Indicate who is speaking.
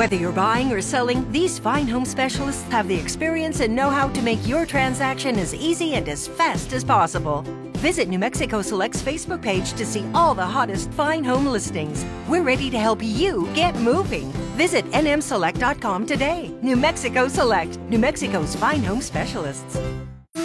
Speaker 1: Whether you're buying or selling, these fine home specialists have the experience and know-how to make your transaction as easy and as fast as possible. Visit New Mexico Select's Facebook page to see all the hottest fine home listings. We're ready to help you get moving. Visit nmselect.com today. New Mexico Select, New Mexico's fine home specialists.